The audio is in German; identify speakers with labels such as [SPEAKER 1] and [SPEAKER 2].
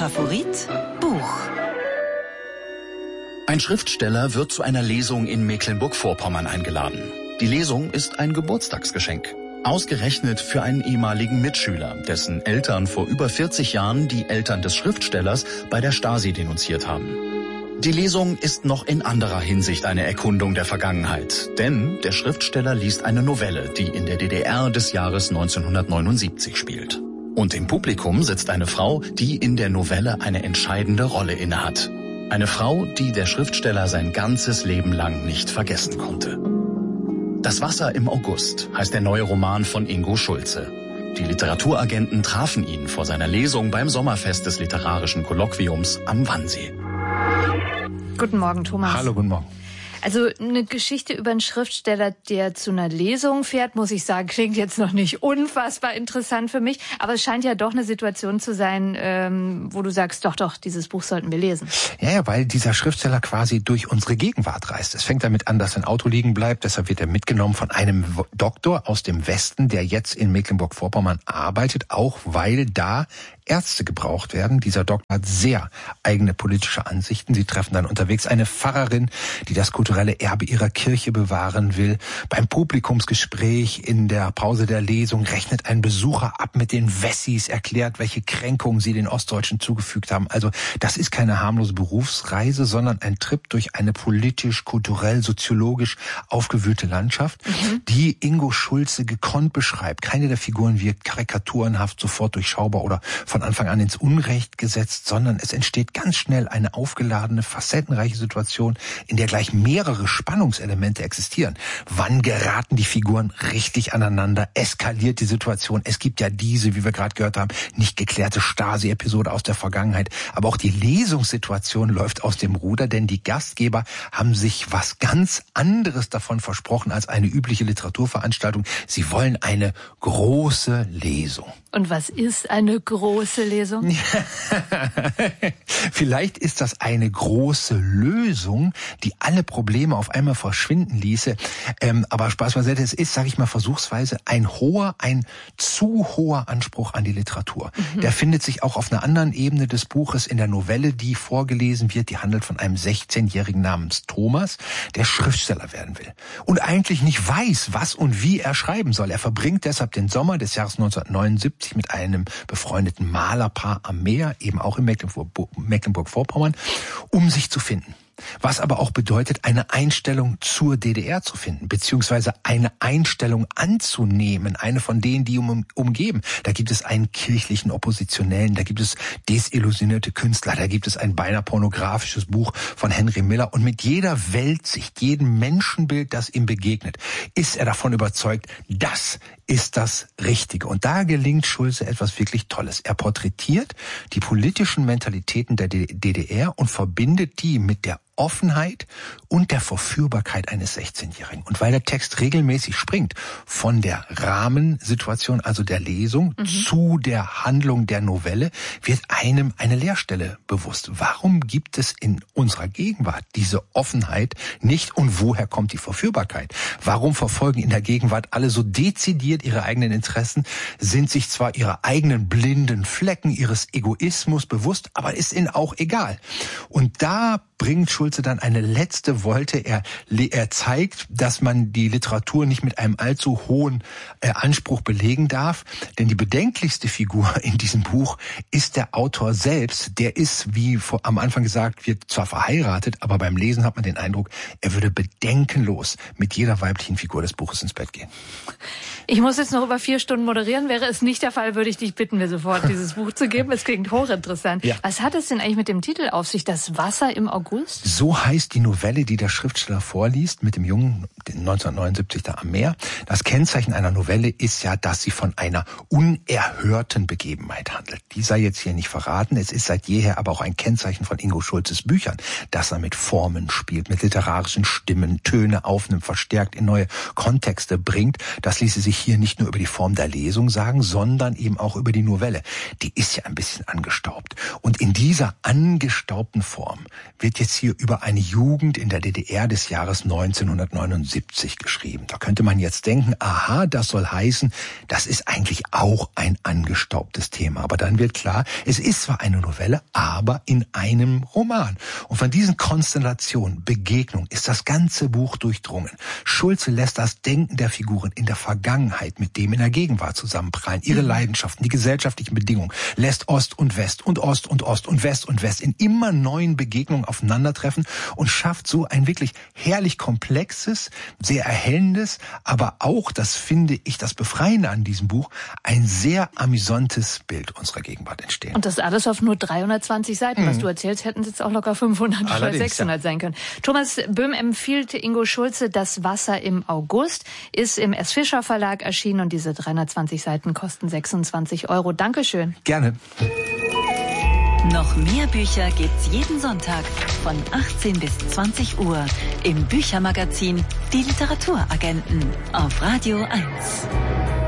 [SPEAKER 1] Favorit Buch.
[SPEAKER 2] Ein Schriftsteller wird zu einer Lesung in Mecklenburg-Vorpommern eingeladen. Die Lesung ist ein Geburtstagsgeschenk. Ausgerechnet für einen ehemaligen Mitschüler, dessen Eltern vor über 40 Jahren die Eltern des Schriftstellers bei der Stasi denunziert haben. Die Lesung ist noch in anderer Hinsicht eine Erkundung der Vergangenheit. Denn der Schriftsteller liest eine Novelle, die in der DDR des Jahres 1979 spielt. Und im Publikum sitzt eine Frau, die in der Novelle eine entscheidende Rolle innehat. Eine Frau, die der Schriftsteller sein ganzes Leben lang nicht vergessen konnte. Das Wasser im August heißt der neue Roman von Ingo Schulze. Die Literaturagenten trafen ihn vor seiner Lesung beim Sommerfest des Literarischen Kolloquiums am Wannsee.
[SPEAKER 3] Guten Morgen, Thomas.
[SPEAKER 4] Hallo, guten Morgen.
[SPEAKER 3] Also eine Geschichte über einen Schriftsteller, der zu einer Lesung fährt, muss ich sagen, klingt jetzt noch nicht unfassbar interessant für mich. Aber es scheint ja doch eine Situation zu sein, wo du sagst, doch, dieses Buch sollten wir lesen.
[SPEAKER 4] Ja, weil dieser Schriftsteller quasi durch unsere Gegenwart reist. Es fängt damit an, dass ein Auto liegen bleibt. Deshalb wird er mitgenommen von einem Doktor aus dem Westen, der jetzt in Mecklenburg-Vorpommern arbeitet, auch weil da Ärzte gebraucht werden. Dieser Doktor hat sehr eigene politische Ansichten. Sie treffen dann unterwegs eine Pfarrerin, die das kulturelle Erbe ihrer Kirche bewahren will. Beim Publikumsgespräch in der Pause der Lesung rechnet ein Besucher ab mit den Wessis, erklärt, welche Kränkungen sie den Ostdeutschen zugefügt haben. Also das ist keine harmlose Berufsreise, sondern ein Trip durch eine politisch, kulturell, soziologisch aufgewühlte Landschaft, die Ingo Schulze gekonnt beschreibt. Keine der Figuren wirkt karikaturenhaft, sofort durchschaubar oder von Anfang an ins Unrecht gesetzt, sondern es entsteht ganz schnell eine aufgeladene, facettenreiche Situation, in der gleich mehrere Spannungselemente existieren. Wann geraten die Figuren richtig aneinander? Eskaliert die Situation? Es gibt ja diese, wie wir gerade gehört haben, nicht geklärte Stasi-Episode aus der Vergangenheit. Aber auch die Lesungssituation läuft aus dem Ruder, denn die Gastgeber haben sich was ganz anderes davon versprochen als eine übliche Literaturveranstaltung. Sie wollen eine große Lesung.
[SPEAKER 3] Und was ist eine große Lesung?
[SPEAKER 4] Vielleicht ist das eine große Lösung, die alle Probleme auf einmal verschwinden ließe. Aber Spaß beiseite, es ist, sage ich mal, versuchsweise ein zu hoher Anspruch an die Literatur. Der findet sich auch auf einer anderen Ebene des Buches in der Novelle, die vorgelesen wird. Die handelt von einem 16-Jährigen namens Thomas, der Schriftsteller werden will. Und eigentlich nicht weiß, was und wie er schreiben soll. Er verbringt deshalb den Sommer des Jahres 1979 mit einem befreundeten Malerpaar am Meer, eben auch in Mecklenburg-Vorpommern, um sich zu finden. Was aber auch bedeutet, eine Einstellung zur DDR zu finden, beziehungsweise eine Einstellung anzunehmen, eine von denen, die umgeben. Da gibt es einen kirchlichen Oppositionellen, da gibt es desillusionierte Künstler, da gibt es ein beinahe pornografisches Buch von Henry Miller. Und mit jeder Weltsicht, jedem Menschenbild, das ihm begegnet, ist er davon überzeugt, das ist das Richtige. Und da gelingt Schulze etwas wirklich Tolles. Er porträtiert die politischen Mentalitäten der DDR und verbindet die mit der Offenheit und der Verführbarkeit eines 16-Jährigen. Und weil der Text regelmäßig springt von der Rahmensituation, also der Lesung, zu der Handlung der Novelle, wird einem eine Leerstelle bewusst. Warum gibt es in unserer Gegenwart diese Offenheit nicht und woher kommt die Verführbarkeit? Warum verfolgen in der Gegenwart alle so dezidiert ihre eigenen Interessen, sind sich zwar ihrer eigenen blinden Flecken, ihres Egoismus bewusst, aber ist ihnen auch egal. Und da bringt Schulze dann eine letzte Wolte. Er zeigt, dass man die Literatur nicht mit einem allzu hohen Anspruch belegen darf. Denn die bedenklichste Figur in diesem Buch ist der Autor selbst. Der ist, wie am Anfang gesagt wird, zwar verheiratet, aber beim Lesen hat man den Eindruck, er würde bedenkenlos mit jeder weiblichen Figur des Buches ins Bett gehen.
[SPEAKER 3] Ich muss jetzt noch über 4 Stunden moderieren. Wäre es nicht der Fall, würde ich dich bitten, mir sofort dieses Buch zu geben. Es klingt hochinteressant. Ja. Was hat es denn eigentlich mit dem Titel auf sich? Das Wasser im August?
[SPEAKER 4] So heißt die Novelle, die der Schriftsteller vorliest, mit dem Jungen, 1979 da am Meer. Das Kennzeichen einer Novelle ist ja, dass sie von einer unerhörten Begebenheit handelt. Die sei jetzt hier nicht verraten. Es ist seit jeher aber auch ein Kennzeichen von Ingo Schulzes Büchern, dass er mit Formen spielt, mit literarischen Stimmen, Töne aufnimmt, verstärkt in neue Kontexte bringt. Das ließe sich hier nicht nur über die Form der Lesung sagen, sondern eben auch über die Novelle. Die ist ja ein bisschen angestaubt. Und in dieser angestaubten Form wird jetzt hier über eine Jugend in der DDR des Jahres 1979 geschrieben. Da könnte man jetzt denken, aha, das soll heißen, das ist eigentlich auch ein angestaubtes Thema. Aber dann wird klar, es ist zwar eine Novelle, aber in einem Roman. Und von diesen Konstellationen, Begegnungen, ist das ganze Buch durchdrungen. Schulze lässt das Denken der Figuren in der Vergangenheit mit dem in der Gegenwart zusammenprallen. Ihre Leidenschaften, die gesellschaftlichen Bedingungen, lässt Ost und West und Ost und Ost und West und West in immer neuen Begegnungen aufeinandertreffen und schafft so ein wirklich herrlich komplexes, sehr erhellendes, aber auch, das finde ich das Befreiende an diesem Buch, ein sehr amüsantes Bild unserer Gegenwart entstehen.
[SPEAKER 3] Und das alles auf nur 320 Seiten. Was du erzählst, hätten es jetzt auch locker 500 oder 600 sein können. Thomas Böhm empfiehlt Ingo Schulze Das Wasser im August, ist im S. Fischer Verlag erschienen und diese 320 Seiten kosten 26 €. Dankeschön.
[SPEAKER 4] Gerne.
[SPEAKER 1] Noch mehr Bücher gibt's jeden Sonntag von 18 bis 20 Uhr im Büchermagazin Die Literaturagenten auf Radio 1.